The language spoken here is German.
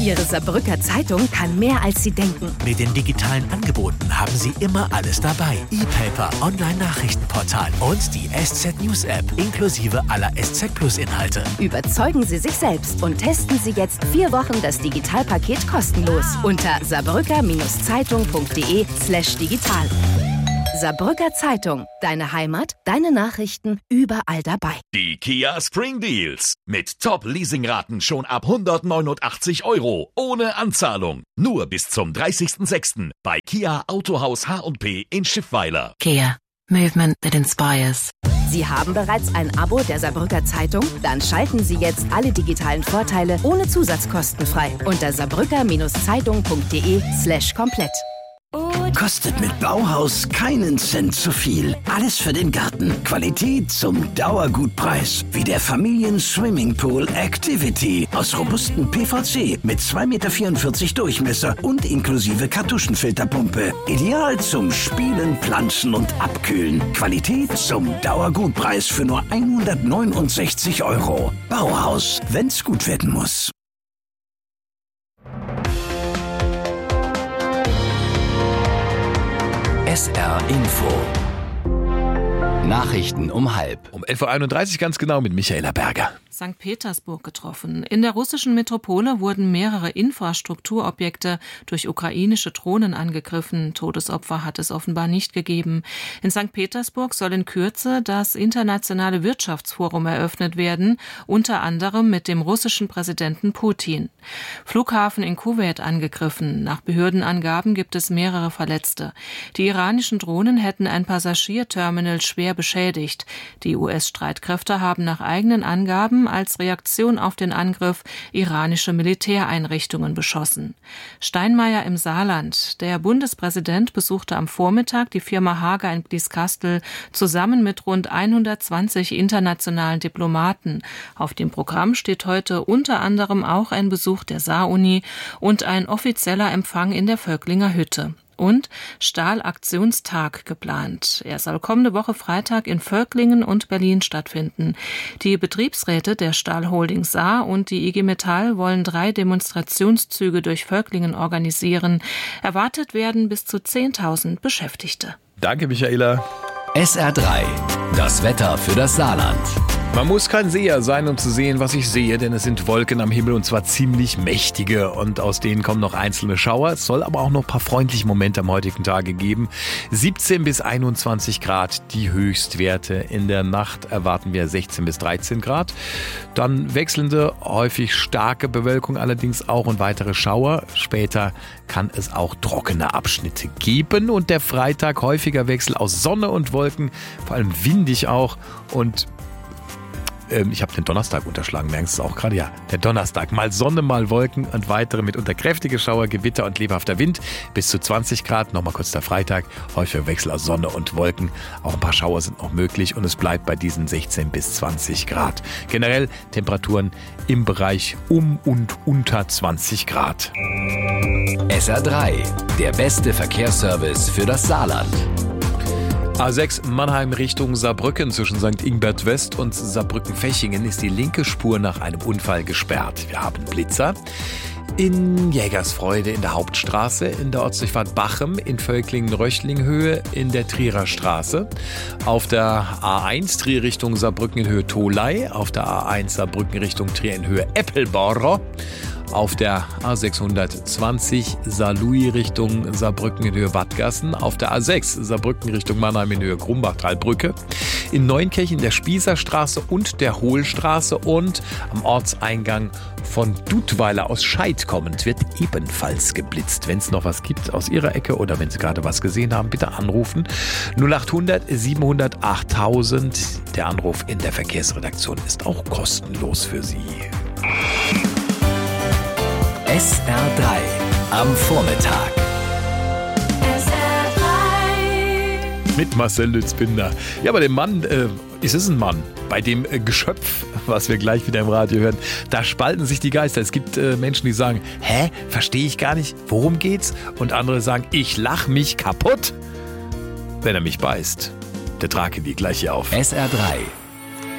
Ihre Saarbrücker Zeitung kann mehr, als Sie denken. Mit den digitalen Angeboten haben Sie immer alles dabei. E-Paper, Online-Nachrichtenportal und die SZ News App inklusive aller SZ Plus Inhalte. Überzeugen Sie sich selbst und testen Sie jetzt 4 Wochen das Digitalpaket kostenlos unter saarbrücker-zeitung.de/digital. Saarbrücker Zeitung. Deine Heimat, deine Nachrichten, überall dabei. Die Kia Spring Deals. Mit Top-Leasingraten schon ab 189 € ohne Anzahlung. Nur bis zum 30.06. bei Kia Autohaus H&P in Schiffweiler. Kia. Movement that inspires. Sie haben bereits ein Abo der Saarbrücker Zeitung? Dann schalten Sie jetzt alle digitalen Vorteile ohne Zusatzkosten frei unter saarbrücker-zeitung.de/komplett. Kostet mit Bauhaus keinen Cent zu viel. Alles für den Garten. Qualität zum Dauergutpreis. Wie der Familien-Swimmingpool Activity. Aus robustem PVC mit 2,44 Meter Durchmesser und inklusive Kartuschenfilterpumpe. Ideal zum Spielen, Planschen und Abkühlen. Qualität zum Dauergutpreis für nur 169 €. Bauhaus, wenn's gut werden muss. SR Info. Nachrichten um 12:30. Um 11.31 Uhr ganz genau mit Michaela Berger. St. Petersburg getroffen. In der russischen Metropole wurden mehrere Infrastrukturobjekte durch ukrainische Drohnen angegriffen. Todesopfer hat es offenbar nicht gegeben. In St. Petersburg soll in Kürze das internationale Wirtschaftsforum eröffnet werden, unter anderem mit dem russischen Präsidenten Putin. Flughafen in Kuwait angegriffen. Nach Behördenangaben gibt es mehrere Verletzte. Die iranischen Drohnen hätten ein Passagierterminal schwer beschädigt. Die US-Streitkräfte haben nach eigenen Angaben als Reaktion auf den Angriff iranische Militäreinrichtungen beschossen. Steinmeier im Saarland. Der Bundespräsident besuchte am Vormittag die Firma Hager in Blieskastel zusammen mit rund 120 internationalen Diplomaten. Auf dem Programm steht heute unter anderem auch ein Besuch der Saar-Uni und ein offizieller Empfang in der Völklinger Hütte. Und Stahlaktionstag geplant. Er soll kommende Woche Freitag in Völklingen und Berlin stattfinden. Die Betriebsräte der Stahlholding Saar und die IG Metall wollen 3 Demonstrationszüge durch Völklingen organisieren. Erwartet werden bis zu 10.000 Beschäftigte. Danke, Michaela. SR3. Das Wetter für das Saarland. Man muss kein Seher sein, um zu sehen, was ich sehe, denn es sind Wolken am Himmel und zwar ziemlich mächtige und aus denen kommen noch einzelne Schauer. Es soll aber auch noch ein paar freundliche Momente am heutigen Tage geben. 17 bis 21 Grad die Höchstwerte. In der Nacht erwarten wir 16 bis 13 Grad. Dann wechselnde, häufig starke Bewölkung allerdings auch und weitere Schauer. Später kann es auch trockene Abschnitte geben und der Freitag häufiger Wechsel aus Sonne und Wolken, vor allem windig auch und ich habe den Donnerstag unterschlagen, merkst du es auch gerade? Ja, der Donnerstag. Mal Sonne, mal Wolken und weitere mitunter kräftige Schauer, Gewitter und lebhafter Wind. Bis zu 20 Grad. Nochmal kurz der Freitag. Häufiger Wechsel aus Sonne und Wolken. Auch ein paar Schauer sind noch möglich und es bleibt bei diesen 16 bis 20 Grad. Generell Temperaturen im Bereich um und unter 20 Grad. SR3. Der beste Verkehrsservice für das Saarland. A6 Mannheim Richtung Saarbrücken zwischen St. Ingbert West und Saarbrücken-Fechingen ist die linke Spur nach einem Unfall gesperrt. Wir haben Blitzer. In Jägersfreude in der Hauptstraße, in der Ortsdurchfahrt Bachem, in Völklingen-Röchling-Höhe in der Trierer Straße, auf der A1 Trier Richtung Saarbrücken in Höhe Tholey, auf der A1 Saarbrücken Richtung Trier in Höhe Eppelborer, auf der A620 Saarlouis Richtung Saarbrücken in Höhe Wattgassen, auf der A6 Saarbrücken Richtung Mannheim in Höhe Krumbachtalbrücke, in Neunkirchen der Spießerstraße und der Hohlstraße und am Ortseingang von Dudweiler aus Scheid kommend wird ebenfalls geblitzt. Wenn es noch was gibt aus Ihrer Ecke oder wenn Sie gerade was gesehen haben, bitte anrufen. 0800 700 8000. Der Anruf in der Verkehrsredaktion ist auch kostenlos für Sie. SR3 am Vormittag. Mit Marcel Lützbinder. Ja, bei dem Mann, ist es ein Mann, bei dem Geschöpf, was wir gleich wieder im Radio hören, da spalten sich die Geister. Es gibt Menschen, die sagen, verstehe ich gar nicht, worum geht's? Und andere sagen, ich lach mich kaputt, wenn er mich beißt. Der Drake wie gleich hier auf. SR3